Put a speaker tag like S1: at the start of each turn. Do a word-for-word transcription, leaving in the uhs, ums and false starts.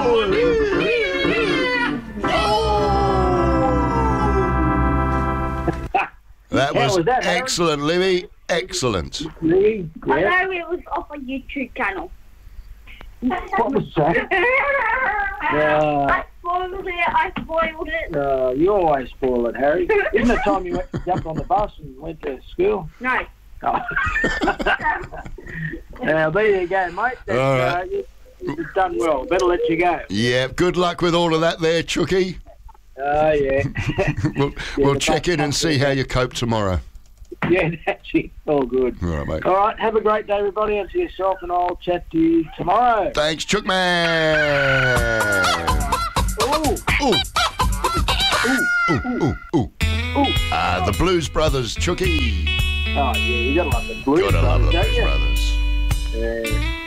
S1: That was,
S2: was that,
S1: excellent, Libby. Excellent.
S2: Really?
S3: I
S2: Yeah.
S3: know it was off a YouTube channel.
S2: What was that? Yeah.
S3: I spoiled it, I spoiled it.
S2: Uh, you always spoil it, Harry. Isn't the time you went, jumped on the bus and went to school?
S3: No.
S2: Oh. Now, there you go, mate. That's,
S1: All right.
S2: uh, you, you've done well. Better let you go.
S1: Yeah, good luck with all of that there, Chucky.
S2: Oh, yeah.
S1: we'll we'll check in and see how you cope tomorrow.
S2: Yeah, that's it. All good.
S1: All right, mate.
S2: All right, have a great day, everybody. And to yourself, and I'll chat to you tomorrow.
S1: Thanks, Chuckman.
S2: Ooh.
S1: Ooh. Ooh, ooh, ooh.
S2: Ooh.
S1: Ah, the Blues Brothers, Chucky.
S2: Oh, yeah, you gotta love the Blues
S1: Gotta love
S2: Brothers,
S1: the
S2: don't
S1: Blues
S2: you?
S1: Brothers.
S2: Yeah.